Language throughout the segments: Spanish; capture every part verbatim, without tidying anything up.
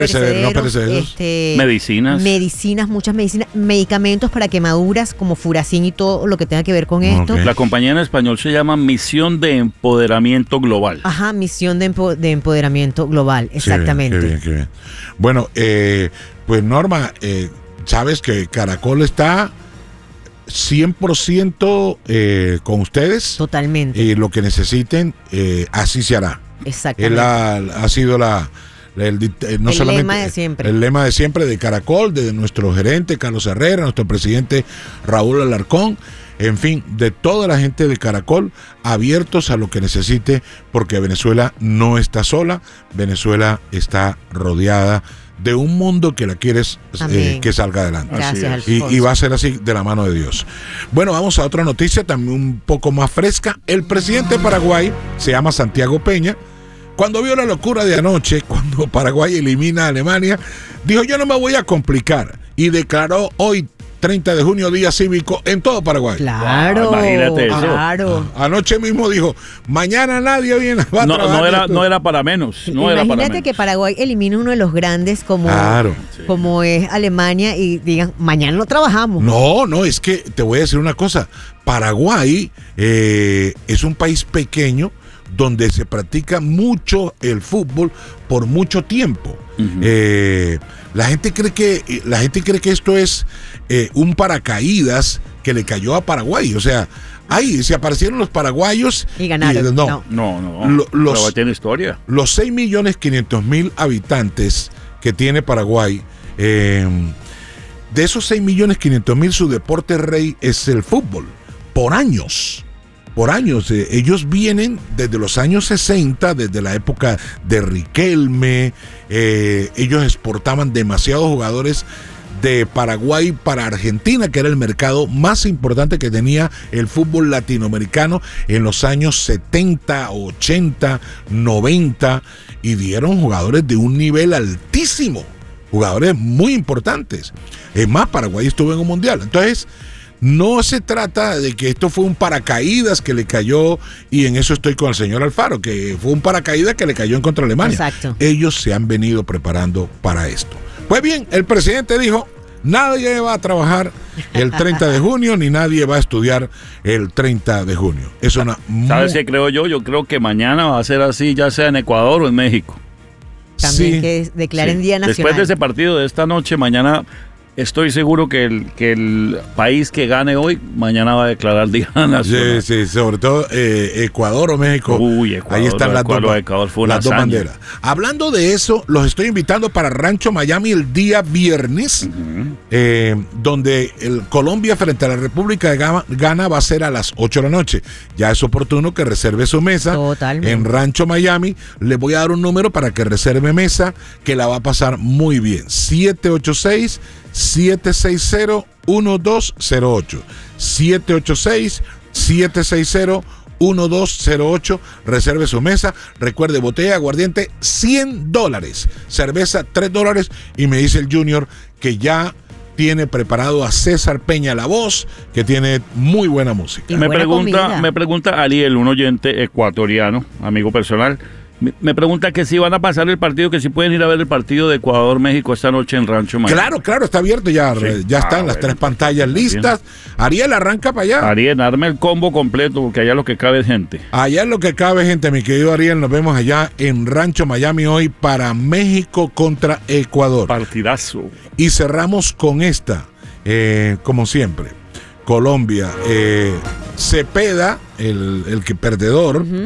perecederos, no perecederos. Este, medicinas. Medicinas, muchas medicinas, medicamentos para quemaduras como Furacin y todo lo que tenga que ver con esto. Ok. La compañía en español se llama Misión de Empoderamiento Global. Ajá, misión de, empo- de empoderamiento global, exactamente. Qué bien, qué bien, qué bien. Bueno, eh, pues Norma, eh, sabes que Caracol está cien por ciento eh, con ustedes. Totalmente. Y lo que necesiten, eh, así se hará. Exactamente. Él ha, ha sido la, el, eh, no El solamente, lema de siempre. El lema de siempre de Caracol, de nuestro gerente Carlos Herrera, nuestro presidente Raúl Alarcón, en fin, de toda la gente de Caracol, abiertos a lo que necesite, porque Venezuela no está sola, Venezuela está rodeada de un mundo que la quieres eh, que salga adelante. Gracias, y, Alfonso. y va a ser así de la mano de Dios. Bueno, vamos a otra noticia también un poco más fresca. El presidente de Paraguay se llama Santiago Peña. Cuando vio la locura de anoche, cuando Paraguay elimina a Alemania, dijo: yo no me voy a complicar, y declaró hoy treinta de junio día cívico en todo Paraguay. Claro, Wow, imagínate eso. claro. Ah, anoche mismo dijo: mañana nadie viene va a No, trabajar no, era, esto. no era para menos. No era para Imagínate menos. que Paraguay elimine uno de los grandes como, Claro. como es Alemania y digan, mañana no trabajamos. No, no, es que te voy a decir una cosa. Paraguay eh, es un país pequeño donde se practica mucho el fútbol por mucho tiempo. Uh-huh. Eh, la gente cree que la gente cree que esto es eh, un paracaídas que le cayó a Paraguay. O sea, ahí se aparecieron los paraguayos Y ganaron. y- No. No, no. Lo- los- Paraguay tiene historia. Los seis millones quinientos mil habitantes que tiene Paraguay, eh, de esos seis millones quinientos mil, su deporte rey es el fútbol. Por años, por años. Eh, ellos vienen desde los años sesenta, desde la época de Riquelme. Eh, ellos exportaban demasiados jugadores de Paraguay para Argentina, que era el mercado más importante que tenía el fútbol latinoamericano en los años setenta, ochenta, noventa, y dieron jugadores de un nivel altísimo, jugadores muy importantes. Es más, Paraguay estuvo en un mundial. Entonces, no se trata de que esto fue un paracaídas que le cayó, y en eso estoy con el señor Alfaro, que fue un paracaídas que le cayó en contra de Alemania. Exacto. Ellos se han venido preparando para esto. Pues bien, el presidente dijo: nadie va a trabajar el treinta de junio, ni nadie va a estudiar el treinta de junio. Es una ¿Sabes muy- qué creo yo? Yo creo que mañana va a ser así, ya sea en Ecuador o en México. También Sí. que declaren Sí. Día Nacional. Después de ese partido de esta noche, mañana estoy seguro que el, que el país que gane hoy, mañana va a declarar Día Nacional. Sí, sí, sobre todo eh, Ecuador o México. Uy, Ecuador, ahí están las, Ecuador, dos, Ecuador fue una las dos hazaña. banderas. Hablando de eso, los estoy invitando para Rancho Miami el día viernes, Ujú. eh, donde el Colombia frente a la República de Gama- Ghana va a ser a las ocho de la noche. Ya es oportuno que reserve su mesa. Totalmente. En Rancho Miami. Le voy a dar un número para que reserve mesa, que la va a pasar muy bien. siete ocho seis, siete seis cero, uno dos cero ocho. siete ocho seis, siete seis cero, uno dos cero ocho. Reserve su mesa. Recuerde, botella de aguardiente cien dólares. Cerveza tres dólares. Y me dice el Junior que ya tiene preparado a César Peña la voz, que tiene muy buena música. Y Me buena pregunta, comida. me pregunta Ariel, un oyente ecuatoriano, amigo personal, me, me pregunta que si van a pasar el partido, que si pueden ir a ver el partido de Ecuador-México esta noche en Rancho Miami. Claro, claro, está abierto ya. Sí. Ya están Ah, las bueno, tres pantallas muy bien. listas. Ariel, arranca para allá. Ariel, arme el combo completo, porque allá lo que cabe es gente. Allá es lo que cabe, gente, mi querido Ariel. Nos vemos allá en Rancho Miami hoy para México contra Ecuador. Partidazo. Y cerramos con esta, eh, como siempre. Colombia. Eh, Cepeda, el, el que perdedor, Ujú.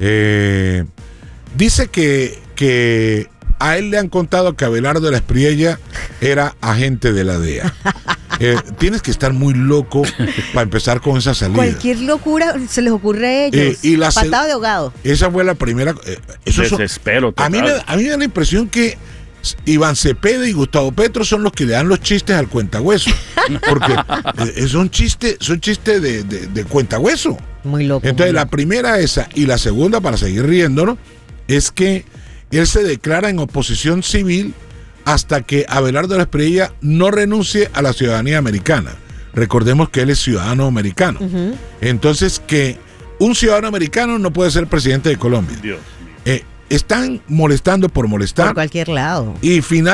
eh, dice que, que a él le han contado que Abelardo de la Espriella era agente de la D E A. Eh, tienes que estar muy loco para empezar con esa salida. Cualquier locura se les ocurre a ellos. Eh, y la se- Patada de ahogado. Esa fue la primera. eh, esos son- Desespero a, mí me, total. a mí me da la impresión que Iván Cepeda y Gustavo Petro son los que le dan los chistes al cuentahueso. Porque eh, son chistes son chistes de, de, de cuentahueso. Muy loco. Entonces, muy la loco. primera esa, y la segunda, para seguir riéndonos, es que él se declara en oposición civil hasta que Abelardo de la Espriella no renuncie a la ciudadanía americana. Recordemos que él es ciudadano americano. Ujú. Entonces, que un ciudadano americano no puede ser presidente de Colombia. Dios. Eh, están molestando por molestar. Por cualquier lado. Y final